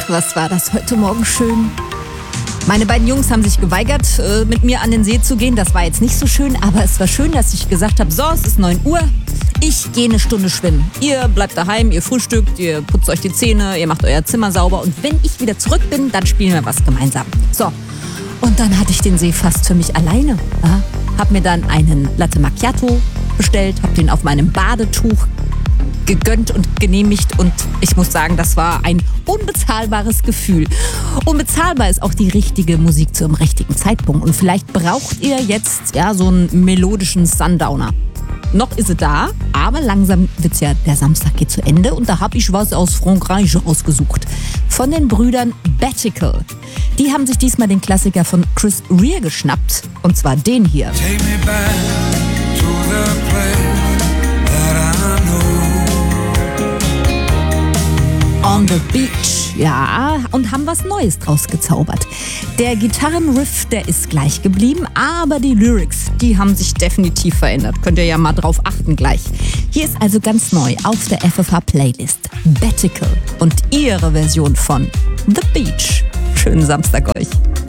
was war das heute Morgen schön. Meine beiden Jungs haben sich geweigert, mit mir an den See zu gehen. Das war jetzt nicht so schön, aber es war schön, dass ich gesagt habe, so, es ist 9 Uhr, ich gehe eine Stunde schwimmen. Ihr bleibt daheim, ihr frühstückt, ihr putzt euch die Zähne, ihr macht euer Zimmer sauber und wenn ich wieder zurück bin, dann spielen wir was gemeinsam. So, und dann hatte ich den See fast für mich alleine. Ja? Hab mir dann einen Latte Macchiato bestellt, hab den auf meinem Badetuch gegönnt und genehmigt und ich muss sagen, das war ein unbezahlbares Gefühl. Unbezahlbar ist auch die richtige Musik zum richtigen Zeitpunkt und vielleicht braucht ihr jetzt so einen melodischen Sundowner. Noch ist es da, aber langsam wird's der Samstag geht zu Ende und da habe ich was aus Frankreich ausgesucht. Von den Brüdern Bettical. Die haben sich diesmal den Klassiker von Chris Rea geschnappt und zwar den hier. Take me back to the place that I know. On the Beach, ja, und haben was Neues draus gezaubert. Der Gitarrenriff, der ist gleich geblieben, aber die Lyrics, die haben sich definitiv verändert. Könnt ihr ja mal drauf achten gleich. Hier ist also ganz neu auf der FFH-Playlist Bettical und ihre Version von The Beach. Schönen Samstag euch.